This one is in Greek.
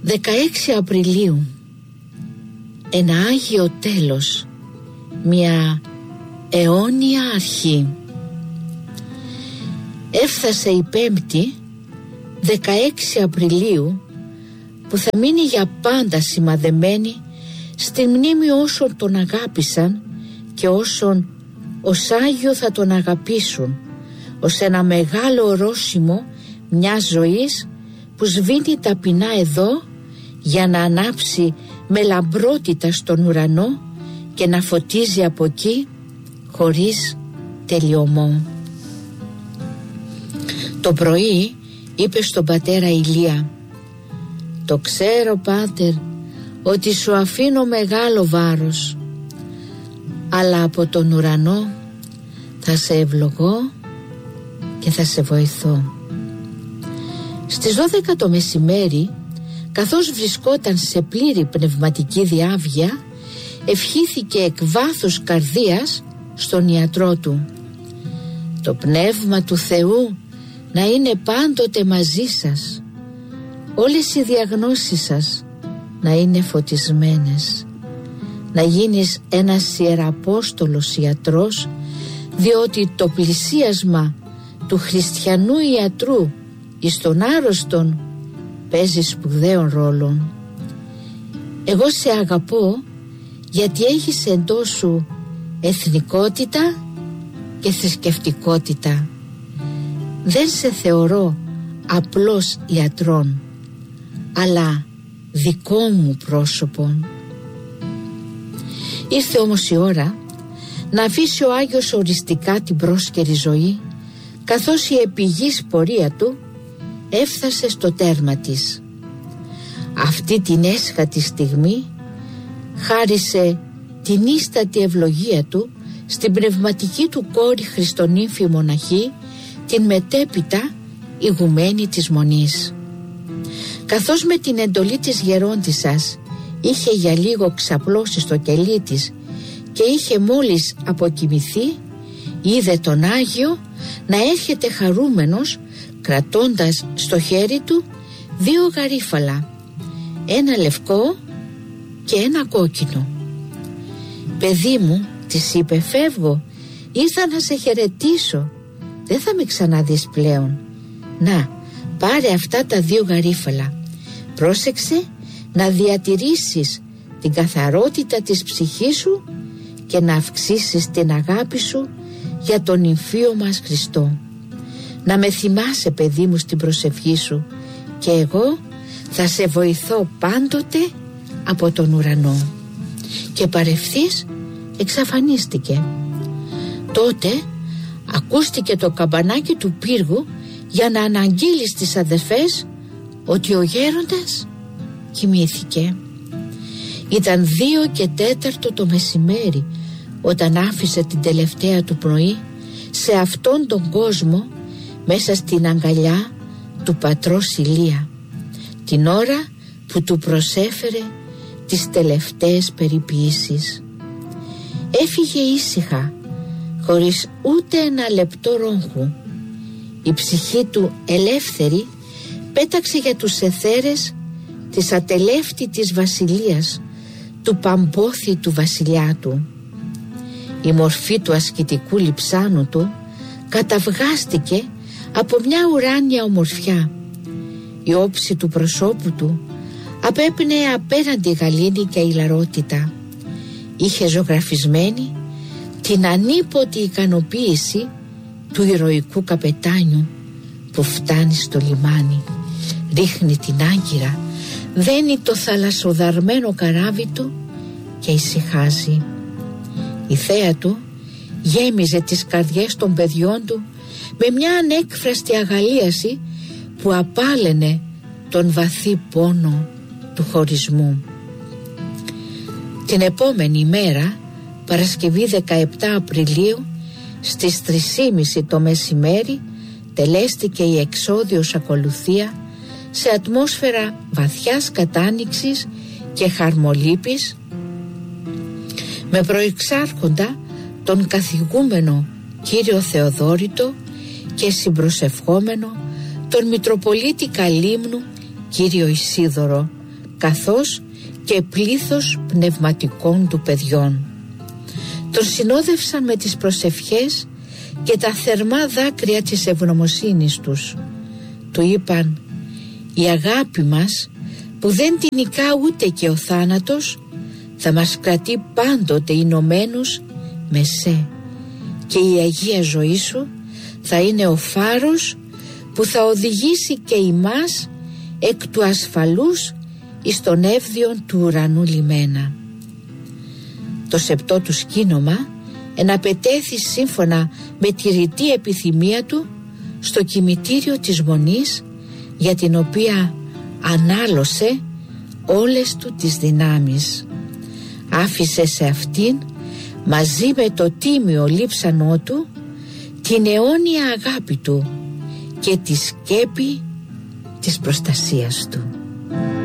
16 Απριλίου, ένα Άγιο τέλος, μια αιώνια αρχή. Έφτασε η Πέμπτη, 16 Απριλίου, που θα μείνει για πάντα σημαδεμένη στη μνήμη όσων τον αγάπησαν και όσων ως Άγιο θα τον αγαπήσουν, ως ένα μεγάλο ορόσημο μιας ζωής που σβήνει ταπεινά εδώ για να ανάψει με λαμπρότητα στον ουρανό και να φωτίζει από εκεί χωρίς τελειωμό. Το πρωί είπε στον πατέρα Ηλία: «Το ξέρω, Πάτερ, ότι σου αφήνω μεγάλο βάρος, αλλά από τον ουρανό θα σε ευλογώ και θα σε βοηθώ». Στις 12 το μεσημέρι, καθώς βρισκόταν σε πλήρη πνευματική διάβγεια, ευχήθηκε εκ βάθους καρδίας στον ιατρό του: «Το πνεύμα του Θεού να είναι πάντοτε μαζί σας, όλες οι διαγνώσεις σας να είναι φωτισμένες, να γίνεις ένας ιεραπόστολος ιατρός, διότι το πλησίασμα του χριστιανού ιατρού εις τον άρρωστον παίζει σπουδαίων ρόλων. Εγώ σε αγαπώ γιατί έχεις εντός σου εθνικότητα και θρησκευτικότητα. Δεν σε θεωρώ απλώς ιατρόν, αλλά δικό μου πρόσωπον». Ήρθε όμως η ώρα να αφήσει ο Άγιος οριστικά την πρόσκαιρη ζωή, καθώς η επιγής πορεία του έφτασε στο τέρμα της. Αυτή την έσχατη στιγμή χάρισε την ίστατη ευλογία του στην πνευματική του κόρη Χριστονύμφη μοναχή, την μετέπειτα ηγουμένη της Μονής. Καθώς με την εντολή της γερόντισσας είχε για λίγο ξαπλώσει στο κελί της και είχε μόλις αποκοιμηθεί, είδε τον Άγιο να έρχεται χαρούμενος, κρατώντας στο χέρι του 2 γαρίφαλα, ένα λευκό και ένα κόκκινο. «Παιδί μου», της είπε, «φεύγω, ήρθα να σε χαιρετήσω, δεν θα με ξαναδείς πλέον. Να, πάρε αυτά τα 2 γαρίφαλα, πρόσεξε να διατηρήσεις την καθαρότητα της ψυχής σου και να αυξήσεις την αγάπη σου για τον νυμφίο μας Χριστό. Να με θυμάσαι, παιδί μου, στην προσευχή σου και εγώ θα σε βοηθώ πάντοτε από τον ουρανό». Και παρευθύς εξαφανίστηκε. Τότε ακούστηκε το καμπανάκι του πύργου για να αναγγείλει στις αδερφές ότι ο γέροντας κοιμήθηκε. Ήταν 2 και 4 το μεσημέρι όταν άφησε την τελευταία του πνοή σε αυτόν τον κόσμο, μέσα στην αγκαλιά του πατρός Ηλία, την ώρα που του προσέφερε τις τελευταίες περιποίησεις. Έφυγε ήσυχα, χωρίς ούτε ένα λεπτό ρόγχου. Η ψυχή του ελεύθερη πέταξε για τους αιθέρες της ατελεύτητης βασιλείας, του παμπόθη του βασιλιά του. Η μορφή του ασκητικού λιψάνου του καταυγάστηκε από μια ουράνια ομορφιά. Η όψη του προσώπου του απέπνεε απέραντη γαλήνη και ηλαρότητα. Είχε ζωγραφισμένη την ανίποτη ικανοποίηση του ηρωικού καπετάνιου που φτάνει στο λιμάνι, ρίχνει την άγκυρα, δένει το θαλασσοδαρμένο καράβι του και ησυχάζει. Η θέα του γέμιζε τις καρδιές των παιδιών του με μια ανέκφραστη αγαλίαση που απάλαινε τον βαθύ πόνο του χωρισμού. Την επόμενη μέρα, Παρασκευή 17 Απριλίου, στις 3:30 το μεσημέρι, τελέστηκε η εξόδιος ακολουθία σε ατμόσφαιρα βαθιάς κατάνοιξης και χαρμολύπης, με προεξάρχοντα τον καθηγούμενο κύριο Θεοδόρητο και συμπροσευχόμενο τον Μητροπολίτη Καλύμνου κύριο Ισίδωρο, καθώς και πλήθος πνευματικών του παιδιών. Τον συνόδευσαν με τις προσευχές και τα θερμά δάκρυα της ευγνωμοσύνης τους. Του είπαν: «Η αγάπη μας, που δεν την νικά ούτε και ο θάνατος, θα μας κρατεί πάντοτε ενωμένους με σε, και η Αγία ζωή σου θα είναι ο φάρος που θα οδηγήσει και ημάς εκ του ασφαλούς εις τον εύδιον του ουρανού λιμένα». Το σεπτό του σκήνομα εναπετέθη σύμφωνα με τη ρητή επιθυμία του στο κημητήριο της Μονής, για την οποία ανάλωσε όλες του τις δυνάμεις. Άφησε σε αυτήν, μαζί με το τίμιο λείψανό του, την αιώνια αγάπη του και τη σκέπη της προστασίας του.